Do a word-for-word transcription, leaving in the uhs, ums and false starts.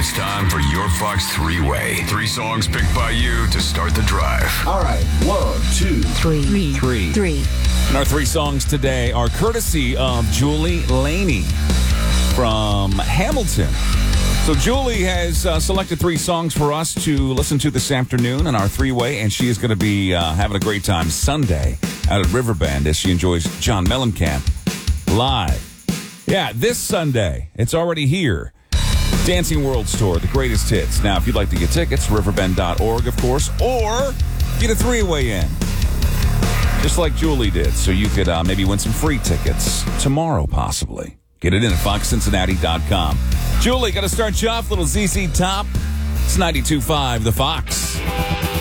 It's time for your Fox three-way. Three songs picked by you to start the drive. All right, one, two, Three. Three. Three. And our three songs today are courtesy of Julie Laney from Hamilton. So Julie has uh, selected three songs for us to listen to this afternoon on our three-way, and she is going to be uh, having a great time Sunday out at Riverbend as she enjoys John Mellencamp live. Yeah, this Sunday. It's already here. Dancing World Tour, the greatest hits. Now, if you'd like to get tickets, riverbend dot org, of course, or get a three-way in, just like Julie did, so you could uh, maybe win some free tickets tomorrow, possibly. Get it in at fox cincinnati dot com. Julie, got to start you off, little Z Z Top. It's ninety-two point five, The Fox.